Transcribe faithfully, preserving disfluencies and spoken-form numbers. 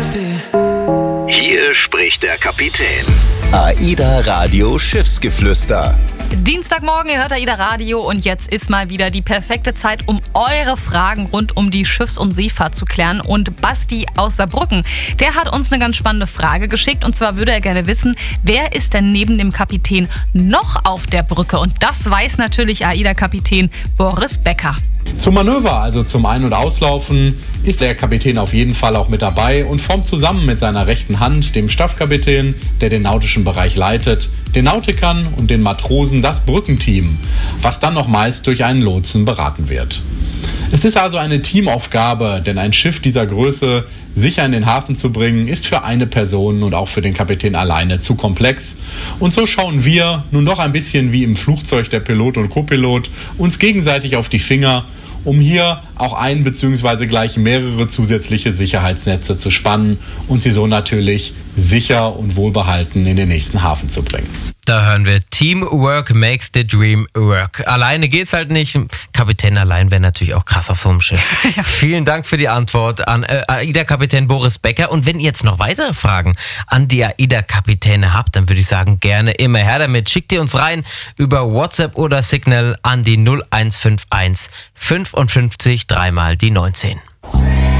Hier spricht der Kapitän. AIDA Radio Schiffsgeflüster. Dienstagmorgen, ihr hört AIDA Radio und jetzt ist mal wieder die perfekte Zeit, um eure Fragen rund um die Schiffs- und Seefahrt zu klären. Und Basti aus Saarbrücken, der hat uns eine ganz spannende Frage geschickt. Und zwar würde er gerne wissen, wer ist denn neben dem Kapitän noch auf der Brücke? Und das weiß natürlich AIDA-Kapitän Boris Becker. Zum Manöver, also zum Ein- und Auslaufen, ist der Kapitän auf jeden Fall auch mit dabei und formt zusammen mit seiner rechten Hand, dem Staffkapitän, der den nautischen Bereich leitet, den Nautikern und den Matrosen das Brückenteam, was dann noch meist durch einen Lotsen beraten wird. Es ist also eine Teamaufgabe, denn ein Schiff dieser Größe sicher in den Hafen zu bringen, ist für eine Person und auch für den Kapitän alleine zu komplex. Und so schauen wir, nun doch ein bisschen wie im Flugzeug der Pilot und Copilot, uns gegenseitig auf die Finger, um hier auch ein bzw. gleich mehrere zusätzliche Sicherheitsnetze zu spannen und sie so natürlich sicher und wohlbehalten in den nächsten Hafen zu bringen. Da hören wir, Teamwork makes the dream work. Alleine geht's halt nicht. Kapitän allein wäre natürlich auch krass auf so einem Schiff. Ja. Vielen Dank für die Antwort an äh, AIDA-Kapitän Boris Becker. Und wenn ihr jetzt noch weitere Fragen an die AIDA-Kapitäne habt, dann würde ich sagen, gerne immer her damit. Schickt ihr uns rein über WhatsApp oder Signal an die null eins fünf eins fünfundfünfzig dreimal die neunzehn.